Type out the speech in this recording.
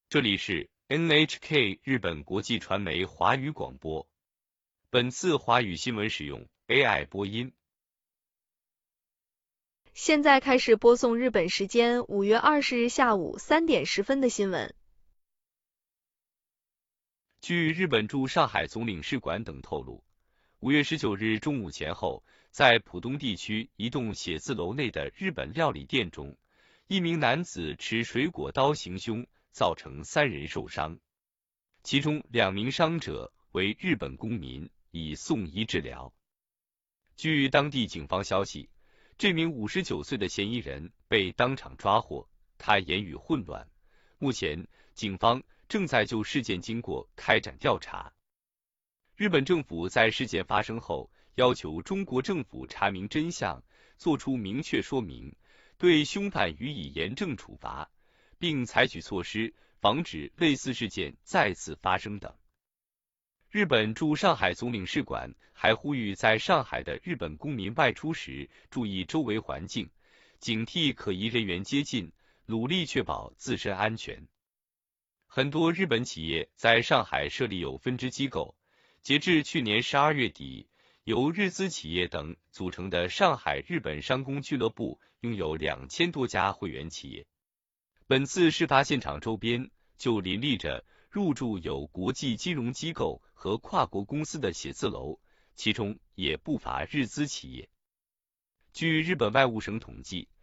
这里是 NHK 日本国际传媒华语广播。本次华语新闻使用 AI 播音。 现在开始播送日本时间5月20日下午3点10分的新闻。 据日本驻上海总领事馆等透露，5月19日中午前后，在浦东地区一栋写字楼内的日本料理店中，一名男子持水果刀行凶，造成3人受伤，其中2名伤者为日本公民，已送医治疗。据当地警方消息，这名59岁的嫌疑人被当场抓获，他言语混乱。目前，警方正在就事件经过开展调查。日本政府在事件发生后，要求中国政府查明真相，作出明确说明，对凶犯予以严正处罚，并采取措施防止类似事件再次发生等。日本驻上海总领事馆还呼吁在上海的日本公民外出时注意周围环境，警惕可疑人员接近，努力确保自身安全。很多日本企业在上海设立有分支机构，截至去年12月底，由日资企业等组成的上海日本商工俱乐部拥有2000多家会员企业。本次事发现场周边就林立着入驻有国际金融机构和跨国公司的写字楼，其中也不乏日资企业。据日本外务省统计，